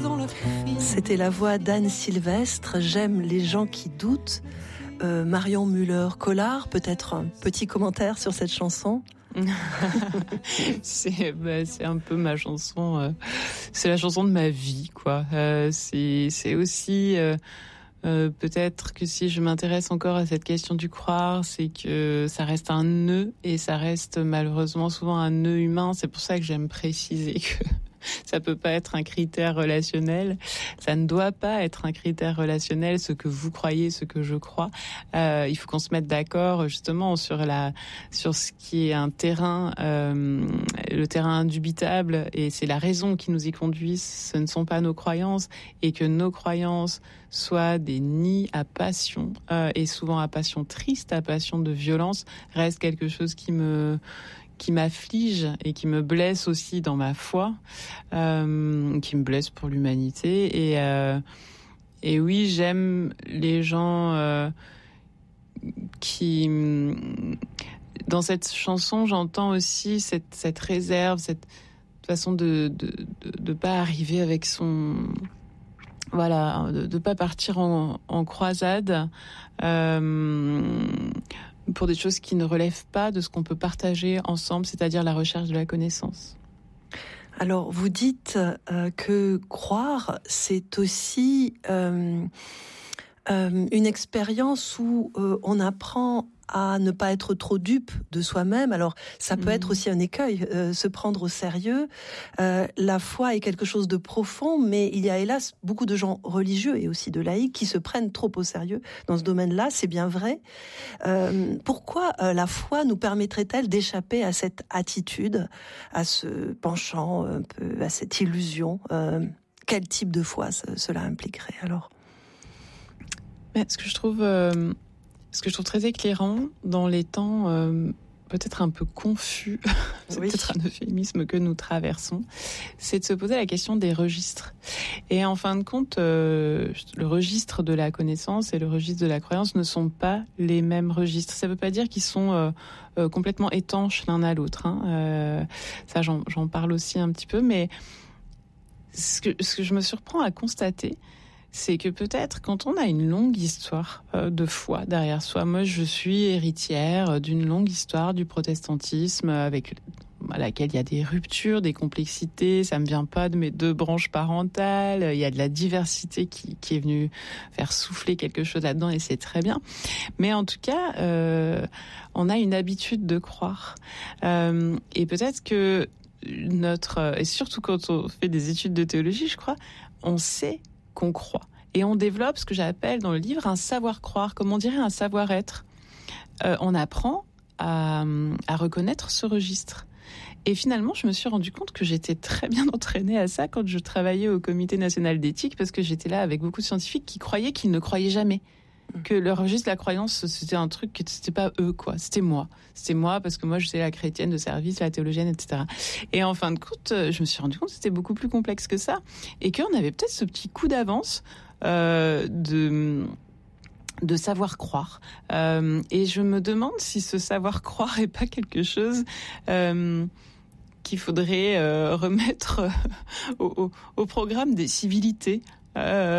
C'était la voix d'Anne Sylvestre, J'aime les gens qui doutent. Marion Muller-Collard, peut-être un petit commentaire sur cette chanson? C'est un peu ma chanson, c'est la chanson de ma vie, quoi. C'est aussi peut-être que si je m'intéresse encore à cette question du croire, c'est que ça reste un nœud et ça reste malheureusement souvent un nœud humain. C'est pour ça que j'aime préciser que ça peut pas être un critère relationnel. Ça ne doit pas être un critère relationnel, ce que vous croyez, ce que je crois. Il faut qu'on se mette d'accord justement sur ce qui est un terrain, le terrain indubitable, et c'est la raison qui nous y conduit. Ce ne sont pas nos croyances, et que nos croyances soient des nids à passion, et souvent à passion triste, à passion de violence, reste quelque chose qui m'afflige et qui me blesse aussi dans ma foi, qui me blesse pour l'humanité. Et oui, j'aime les gens qui... Dans cette chanson, j'entends aussi cette réserve, cette façon de pas arriver avec son... Voilà, de pas partir en croisade, pour des choses qui ne relèvent pas de ce qu'on peut partager ensemble, c'est-à-dire la recherche de la connaissance. Alors, vous dites que croire, c'est aussi une expérience où on apprend à ne pas être trop dupe de soi-même. Alors, ça peut être aussi un écueil, se prendre au sérieux. La foi est quelque chose de profond, mais il y a hélas beaucoup de gens religieux et aussi de laïcs qui se prennent trop au sérieux dans ce domaine-là, c'est bien vrai. Pourquoi la foi nous permettrait-elle d'échapper à cette attitude, à ce penchant, un peu, à cette illusion? Quel type de foi cela impliquerait alors? Ce que je trouve très éclairant dans les temps peut-être un peu confus, c'est peut-être un euphémisme que nous traversons, c'est de se poser la question des registres. Et en fin de compte, le registre de la connaissance et le registre de la croyance ne sont pas les mêmes registres. Ça ne veut pas dire qu'ils sont complètement étanches l'un à l'autre. Ça, j'en parle aussi un petit peu, mais ce que je me surprends à constater, c'est que peut-être quand on a une longue histoire de foi derrière soi, moi je suis héritière d'une longue histoire du protestantisme avec à laquelle il y a des ruptures, des complexités, ça me vient pas de mes deux branches parentales, il y a de la diversité qui est venue faire souffler quelque chose là-dedans et c'est très bien. Mais en tout cas, on a une habitude de croire. Et peut-être que et surtout quand on fait des études de théologie, je crois, on sait qu'on croit. Et on développe ce que j'appelle dans le livre un savoir-croire, comme on dirait un savoir-être. On apprend à reconnaître ce registre. Et finalement, je me suis rendu compte que j'étais très bien entraînée à ça quand je travaillais au Comité national d'éthique, parce que j'étais là avec beaucoup de scientifiques qui croyaient qu'ils ne croyaient jamais. Que le registre de la croyance, c'était un truc que c'était pas eux, quoi. C'était moi. C'était moi parce que moi, j'étais la chrétienne de service, la théologienne, etc. Et en fin de compte, je me suis rendu compte que c'était beaucoup plus complexe que ça. Et qu'on avait peut-être ce petit coup d'avance, de savoir croire. Et je me demande si ce savoir croire est pas quelque chose, qu'il faudrait remettre au programme des civilités.